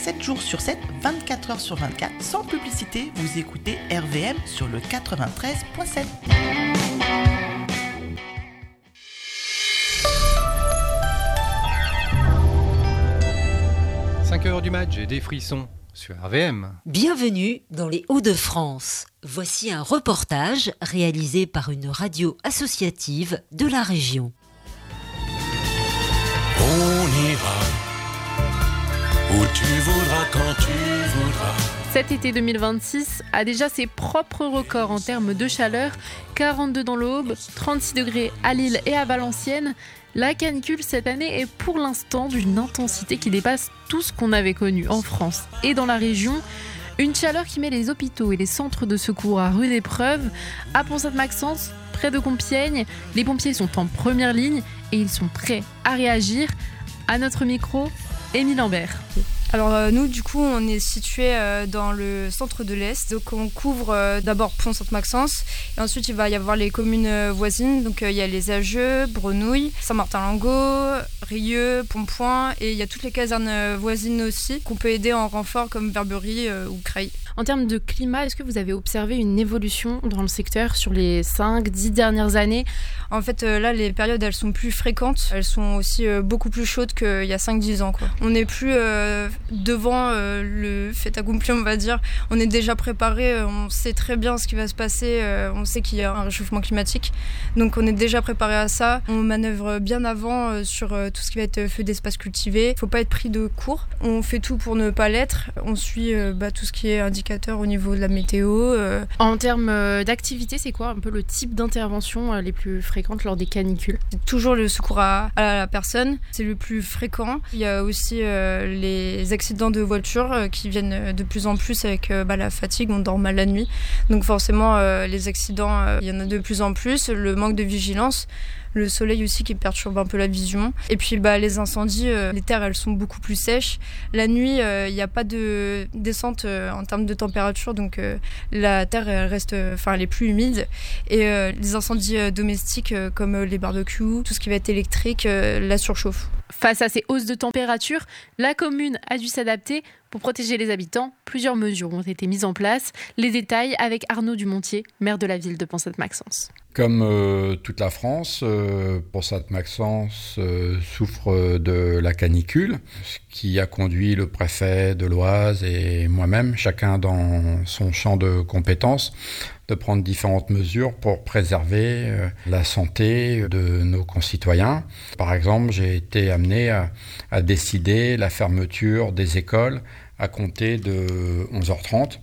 7 jours sur 7, 24 heures sur 24, sans publicité, vous écoutez RVM sur le 93.7. 5h du match, j'ai des frissons sur RVM. Bienvenue dans les Hauts-de-France. Voici un reportage réalisé par une radio associative de la région. On ira où tu voudras, quand tu voudras. Cet été 2026 a déjà ses propres records en termes de chaleur. 42 dans l'Aube, 36 degrés à Lille et à Valenciennes. La canicule cette année est pour l'instant d'une intensité qui dépasse tout ce qu'on avait connu en France et dans la région. Une chaleur qui met les hôpitaux et les centres de secours à rude épreuve. À Pont-Sainte-Maxence, près de Compiègne, les pompiers sont en première ligne et ils sont prêts à réagir. À notre micro, Émile Lambert. Alors nous, du coup, on est situé dans le centre de l'Est. Donc on couvre d'abord Pont-Sainte-Maxence et ensuite il va y avoir les communes voisines. Donc il y a les Ageux, Brenouille, Saint-Martin-Langot, Rieux, Pontpoint et il y a toutes les casernes voisines aussi qu'on peut aider en renfort comme Verberie ou Creil. En termes de climat, est-ce que vous avez observé une évolution dans le secteur sur les 5-10 dernières années ? En fait, là, les périodes, elles sont plus fréquentes. Elles sont aussi beaucoup plus chaudes qu'il y a 5-10 ans, quoi. On n'est plus devant le fait accompli, on va dire. On est déjà préparé, on sait très bien ce qui va se passer. On sait qu'il y a un réchauffement climatique. Donc, on est déjà préparé à ça. On manœuvre bien avant sur tout ce qui va être feu d'espace cultivé. Il ne faut pas être pris de court. On fait tout pour ne pas l'être. On suit tout ce qui est indicateur au niveau de la météo. En termes d'activité, c'est quoi un peu le type d'intervention les plus fréquentes lors des canicules ? C'est toujours le secours à la personne, c'est le plus fréquent. Il y a aussi les accidents de voiture qui viennent de plus en plus avec la fatigue, on dort mal la nuit. Donc forcément, les accidents, il y en a de plus en plus. Le manque de vigilance, le soleil aussi qui perturbe un peu la vision. Et puis les incendies, les terres elles sont beaucoup plus sèches. La nuit, il n'y a pas de descente en termes de température, donc la terre elle reste, elle est plus humide. Et les incendies domestiques comme les barbecues, tout ce qui va être électrique, la surchauffe. Face à ces hausses de température, la commune a dû s'adapter. Pour protéger les habitants, plusieurs mesures ont été mises en place. Les détails avec Arnaud Dumontier, maire de la ville de Pont-Sainte-Maxence. Comme toute la France, Pont-Sainte-Maxence souffre de la canicule, ce qui a conduit le préfet de l'Oise et moi-même, chacun dans son champ de compétences, de prendre différentes mesures pour préserver la santé de nos concitoyens. Par exemple, j'ai été amené à décider la fermeture des écoles à compter de 11h30,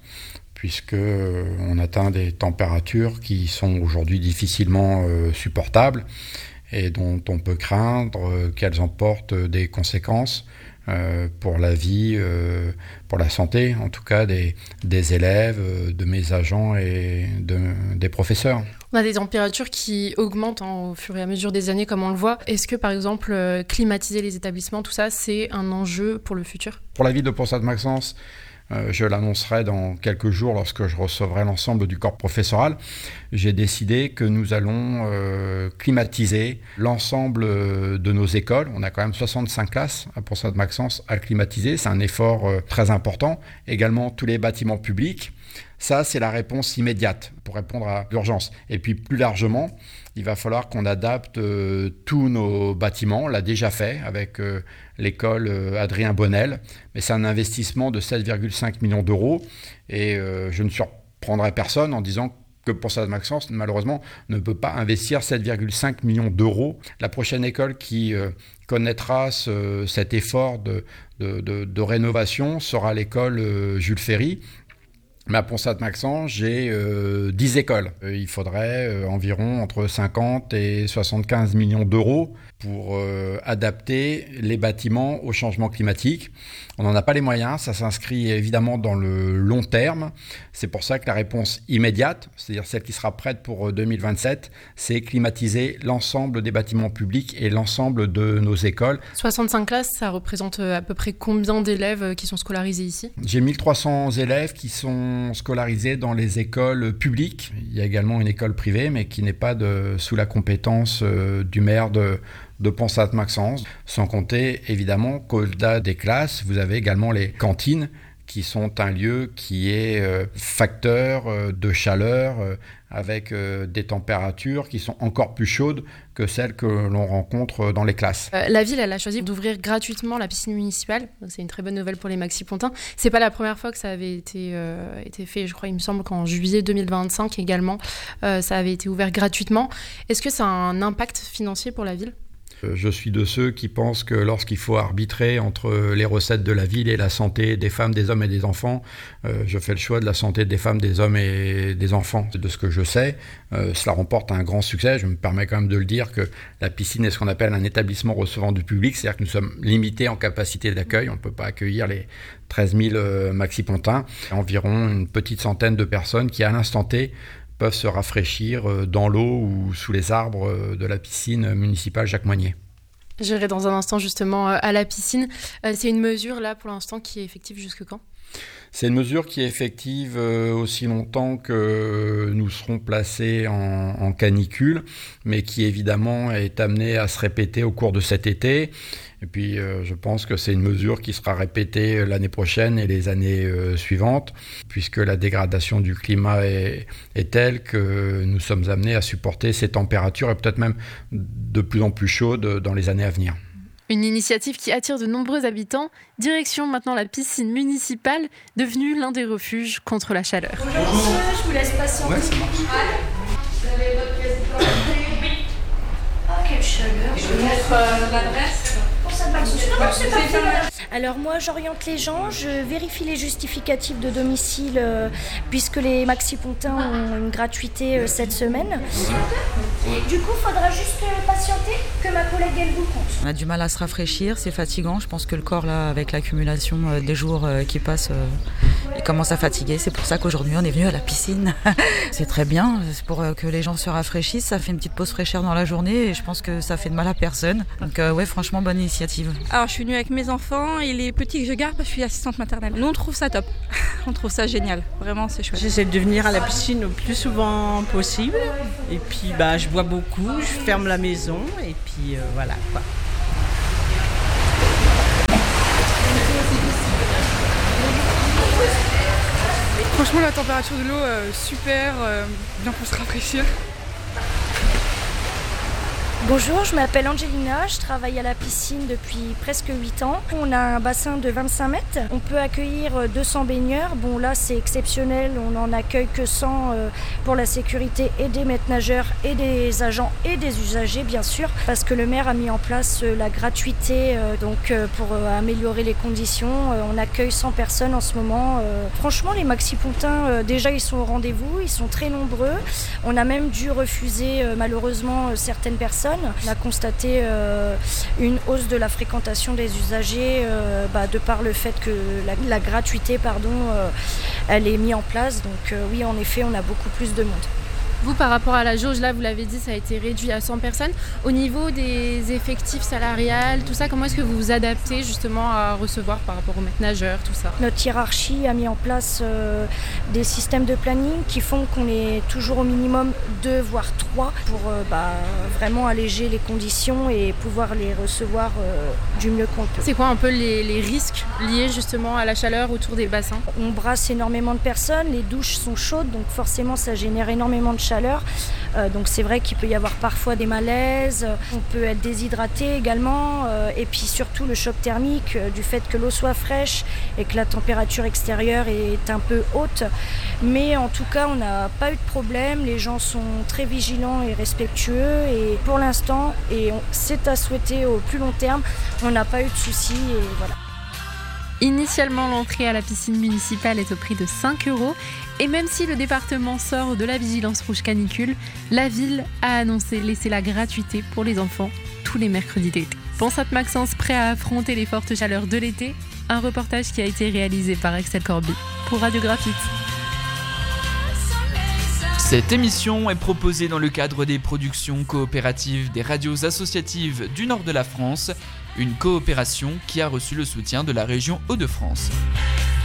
puisqu'on atteint des températures qui sont aujourd'hui difficilement supportables et dont on peut craindre qu'elles emportent des conséquences pour la vie, pour la santé, en tout cas des élèves, de mes agents et des professeurs. On a des températures qui augmentent au fur et à mesure des années, comme on le voit. Est-ce que, par exemple, climatiser les établissements, tout ça, c'est un enjeu pour le futur ? Pour la ville de Pont-Sainte-Maxence, je l'annoncerai dans quelques jours lorsque je recevrai l'ensemble du corps professoral. J'ai décidé que nous allons climatiser l'ensemble de nos écoles. On a quand même 65 classes à Pont-Sainte-Maxence à climatiser. C'est un effort très important. Également, tous les bâtiments publics. Ça, c'est la réponse immédiate pour répondre à l'urgence. Et puis, plus largement, il va falloir qu'on adapte tous nos bâtiments. On l'a déjà fait avec l'école Adrien Bonnel. Mais c'est un investissement de 7,5 millions d'euros. Et je ne surprendrai personne en disant que Pont-Sainte-Maxence, malheureusement, ne peut pas investir 7,5 millions d'euros. La prochaine école qui connaîtra cet effort de rénovation sera l'école Jules Ferry. Mais à Pont-Sainte-Maxence, j'ai 10 écoles. Il faudrait environ entre 50 et 75 millions d'euros pour adapter les bâtiments au changement climatique. On n'en a pas les moyens, ça s'inscrit évidemment dans le long terme. C'est pour ça que la réponse immédiate, c'est-à-dire celle qui sera prête pour 2027, c'est climatiser l'ensemble des bâtiments publics et l'ensemble de nos écoles. 65 classes, ça représente à peu près combien d'élèves qui sont scolarisés ici ? J'ai 1300 élèves qui sont sont scolarisés dans les écoles publiques. Il y a également une école privée, mais qui n'est pas sous la compétence du maire de Pont-Sainte-Maxence. Sans compter, évidemment, qu'au-delà des classes, vous avez également les cantines, qui sont un lieu qui est facteur de chaleur, avec des températures qui sont encore plus chaudes que celles que l'on rencontre dans les classes. La ville, elle a choisi d'ouvrir gratuitement la piscine municipale. Donc c'est une très bonne nouvelle pour les Maxi-Pontins. C'est pas la première fois que ça avait été fait. Je crois, il me semble qu'en juillet 2025 également, ça avait été ouvert gratuitement. Est-ce que ça a un impact financier pour la ville ? Je suis de ceux qui pensent que lorsqu'il faut arbitrer entre les recettes de la ville et la santé des femmes, des hommes et des enfants, je fais le choix de la santé des femmes, des hommes et des enfants. De ce que je sais, cela remporte un grand succès. Je me permets quand même de le dire que la piscine est ce qu'on appelle un établissement recevant du public, c'est-à-dire que nous sommes limités en capacité d'accueil. On ne peut pas accueillir les 13 000 Maxi-Pontins. Environ une petite centaine de personnes qui, à l'instant T, peuvent se rafraîchir dans l'eau ou sous les arbres de la piscine municipale Jacques Moignet. J'irai dans un instant justement à la piscine. C'est une mesure là pour l'instant qui est effective jusque quand ? C'est une mesure qui est effective aussi longtemps que nous serons placés en canicule, mais qui évidemment est amenée à se répéter au cours de cet été. Et puis je pense que c'est une mesure qui sera répétée l'année prochaine et les années suivantes, puisque la dégradation du climat est telle que nous sommes amenés à supporter ces températures et peut-être même de plus en plus chaudes dans les années à venir. Une initiative qui attire de nombreux habitants. Direction maintenant la piscine municipale, devenue l'un des refuges contre la chaleur. Bonjour monsieur, je vous laisse patienter. Ouais, ça marche. Vous avez votre pièce d'identité ? Oui. Ah, quelle chaleur. Je vais mettre l'adresse. C'est parfait, madame. Alors moi j'oriente les gens, je vérifie les justificatifs de domicile puisque les Maxi-Pontins ont une gratuité cette semaine. Du coup il faudra juste patienter que ma collègue elle vous compte. On a du mal à se rafraîchir, c'est fatigant. Je pense que le corps là, avec l'accumulation des jours qui passent, il commence à fatiguer. C'est pour ça qu'aujourd'hui on est venu à la piscine. C'est très bien, c'est pour que les gens se rafraîchissent. Ça fait une petite pause fraîcheur dans la journée et je pense que ça fait de mal à personne. Donc ouais, franchement bonne initiative. Alors je suis venue avec mes enfants et les petits que je garde parce que je suis assistante maternelle. Nous on trouve ça top, on trouve ça génial, vraiment c'est chouette. J'essaie de venir à la piscine le plus souvent possible et puis je bois beaucoup, je ferme la maison et puis voilà quoi. Franchement la température de l'eau super, bien pour se rafraîchir. Bonjour, je m'appelle Angelina, je travaille à la piscine depuis presque 8 ans. On a un bassin de 25 mètres, on peut accueillir 200 baigneurs. Bon là c'est exceptionnel, on n'en accueille que 100 pour la sécurité et des maîtres nageurs et des agents et des usagers bien sûr. Parce que le maire a mis en place la gratuité pour améliorer les conditions. On accueille 100 personnes en ce moment. Franchement les Maxi-Pontins déjà ils sont au rendez-vous, ils sont très nombreux. On a même dû refuser malheureusement certaines personnes. On a constaté une hausse de la fréquentation des usagers de par le fait que la gratuité elle est mise en place. Donc oui, en effet, on a beaucoup plus de monde. Vous, par rapport à la jauge, là, vous l'avez dit, ça a été réduit à 100 personnes. Au niveau des effectifs salariales, tout ça, comment est-ce que vous vous adaptez justement à recevoir par rapport aux maîtres nageurs, tout ça ? Notre hiérarchie a mis en place des systèmes de planning qui font qu'on est toujours au minimum 2 voire 3 pour vraiment alléger les conditions et pouvoir les recevoir du mieux qu'on peut. C'est quoi un peu les risques liés justement à la chaleur autour des bassins ? On brasse énormément de personnes, les douches sont chaudes, donc forcément ça génère énormément de chaleur. Donc c'est vrai qu'il peut y avoir parfois des malaises, on peut être déshydraté également et puis surtout le choc thermique du fait que l'eau soit fraîche et que la température extérieure est un peu haute. Mais en tout cas on n'a pas eu de problème, les gens sont très vigilants et respectueux et pour l'instant, et c'est à souhaiter au plus long terme, on n'a pas eu de soucis et voilà. Initialement, l'entrée à la piscine municipale est au prix de 5 € et même si le département sort de la vigilance rouge canicule, la ville a annoncé laisser la gratuité pour les enfants tous les mercredis d'été. Pont-Sainte-Maxence prêt à affronter les fortes chaleurs de l'été, un reportage qui a été réalisé par Axel Corby pour Radiographite. Cette émission est proposée dans le cadre des productions coopératives des radios associatives du nord de la France, une coopération qui a reçu le soutien de la région Hauts-de-France.